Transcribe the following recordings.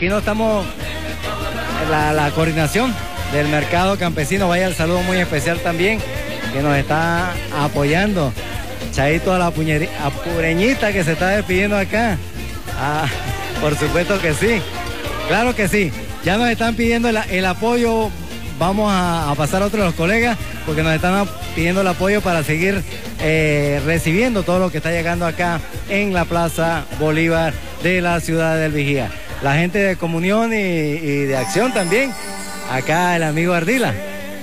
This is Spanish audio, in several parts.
Aquí no estamos en la coordinación del mercado campesino. Vaya el saludo muy especial también, que nos está apoyando. Chaito a la apureñita que se está despidiendo acá. Por supuesto que sí, claro que sí. Ya nos están pidiendo el apoyo. Vamos a pasar a otros de los colegas, porque nos están pidiendo el apoyo para seguir recibiendo todo lo que está llegando acá en la Plaza Bolívar de la ciudad del Vigía. La gente de Comunión y de Acción también, acá el amigo Ardila.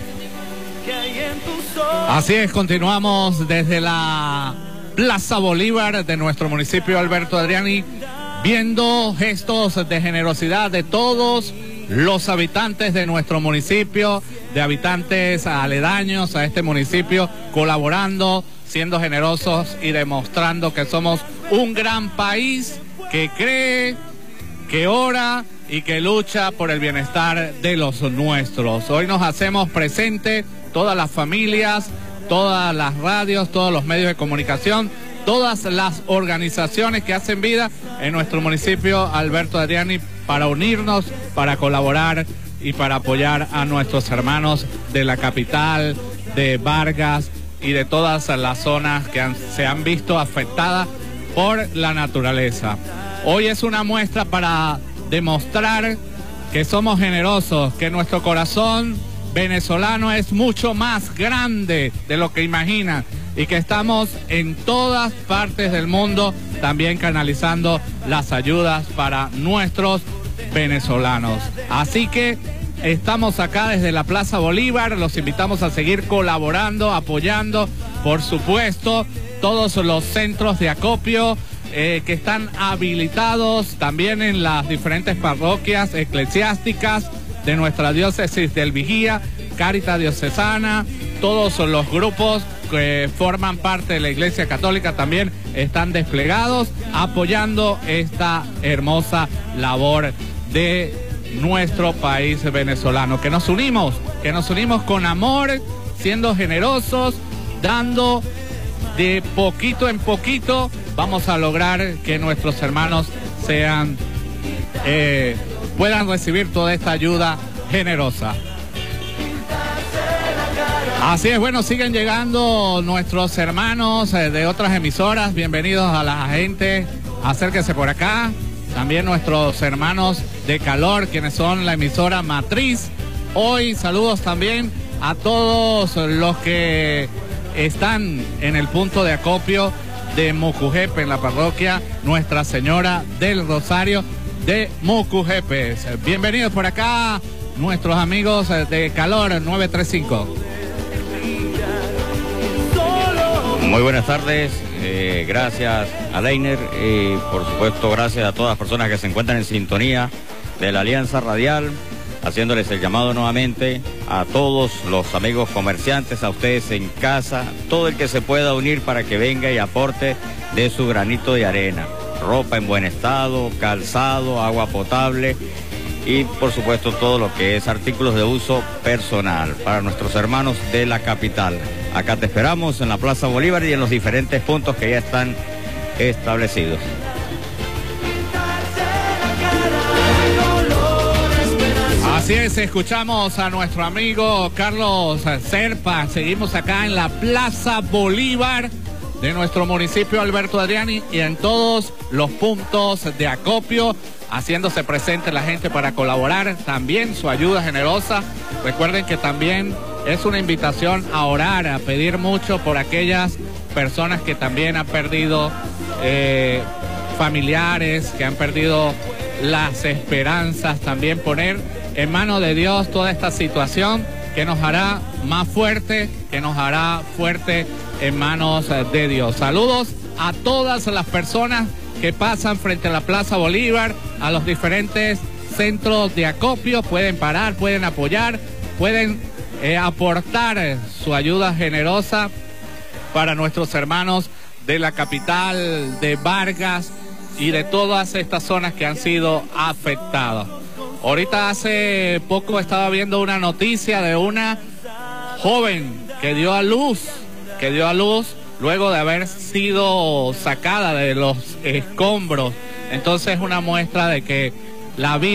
Así es, continuamos desde la Plaza Bolívar de nuestro municipio Alberto Adriani, viendo gestos de generosidad de todos los habitantes de nuestro municipio, de habitantes aledaños a este municipio, colaborando, siendo generosos y demostrando que somos un gran país que cree, que ora y que lucha por el bienestar de los nuestros. Hoy nos hacemos presente todas las familias, todas las radios, todos los medios de comunicación, todas las organizaciones que hacen vida en nuestro municipio Alberto Adriani, para unirnos, para colaborar y para apoyar a nuestros hermanos de la capital, de Vargas y de todas las zonas que se han visto afectadas por la naturaleza. Hoy es una muestra para demostrar que somos generosos, que nuestro corazón venezolano es mucho más grande de lo que imaginan y que estamos en todas partes del mundo también canalizando las ayudas para nuestros venezolanos. Así que estamos acá desde la Plaza Bolívar, los invitamos a seguir colaborando, apoyando, por supuesto, todos los centros de acopio que están habilitados también en las diferentes parroquias eclesiásticas de nuestra diócesis del Vigía, Cáritas Diocesana, todos los grupos que forman parte de la Iglesia Católica también están desplegados apoyando esta hermosa labor de nuestro país venezolano, que nos unimos con amor, siendo generosos, dando de poquito en poquito. Vamos a lograr que nuestros hermanos puedan recibir toda esta ayuda generosa. Así es, bueno, siguen llegando nuestros hermanos de otras emisoras. Bienvenidos a la gente, acérquense por acá. También nuestros hermanos de Calor, quienes son la emisora matriz. Hoy saludos también a todos los que están en el punto de acopio de Mucujepe, en la parroquia Nuestra Señora del Rosario de Mucujepe. Bienvenidos por acá nuestros amigos de Calor 935. Muy buenas tardes, gracias a Leiner y por supuesto gracias a todas las personas que se encuentran en sintonía de la Alianza Radial, haciéndoles el llamado nuevamente a todos los amigos comerciantes, a ustedes en casa, todo el que se pueda unir para que venga y aporte de su granito de arena, ropa en buen estado, calzado, agua potable y por supuesto todo lo que es artículos de uso personal para nuestros hermanos de la capital. Acá te esperamos en la Plaza Bolívar y en los diferentes puntos que ya están establecidos. Así es, escuchamos a nuestro amigo Carlos Serpa. Seguimos acá en la Plaza Bolívar de nuestro municipio Alberto Adriani y en todos los puntos de acopio, haciéndose presente la gente para colaborar, también su ayuda generosa. Recuerden que también es una invitación a orar, a pedir mucho por aquellas personas que también han perdido familiares, que han perdido las esperanzas, también poner en manos de Dios toda esta situación que nos hará más fuerte, que nos hará fuerte en manos de Dios. Saludos a todas las personas que pasan frente a la Plaza Bolívar, a los diferentes centros de acopio. Pueden parar, pueden apoyar, pueden aportar su ayuda generosa para nuestros hermanos de la capital, de Vargas y de todas estas zonas que han sido afectadas. Ahorita hace poco estaba viendo una noticia de una joven que dio a luz luego de haber sido sacada de los escombros. Entonces, una muestra de que la vida